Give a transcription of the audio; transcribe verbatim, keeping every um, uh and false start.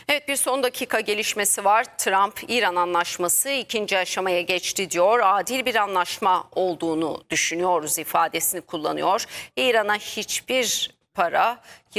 Evet, bir son dakika gelişmesi var. Trump-İran anlaşması ikinci aşamaya geçti diyor. Adil bir anlaşma olduğunu düşünüyoruz ifadesini kullanıyor. İran'a hiçbir para